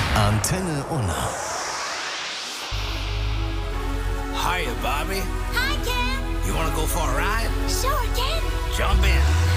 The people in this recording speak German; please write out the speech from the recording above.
Antenne Unna. Hiya, Bobby. Hi, Ken. You want to go for a ride? Sure, Ken. Jump in.